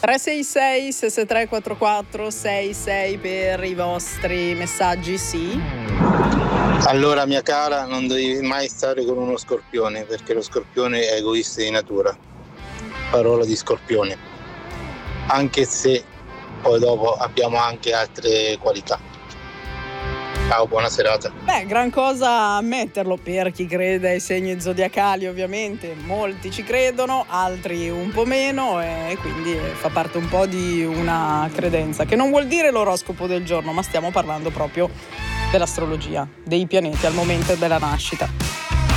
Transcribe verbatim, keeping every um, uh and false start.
tre sei sei sei sei tre quattro quattro sei sei per i vostri messaggi, sì. Allora, mia cara, non devi mai stare con uno scorpione, perché lo scorpione è egoista di natura. Parola di scorpione. Anche se poi dopo abbiamo anche altre qualità. Ciao, buona serata. Beh, gran cosa ammetterlo per chi crede ai segni zodiacali, ovviamente. Molti ci credono, altri un po' meno, e quindi fa parte un po' di una credenza, che non vuol dire l'oroscopo del giorno, ma stiamo parlando proprio dell'astrologia, dei pianeti al momento della nascita.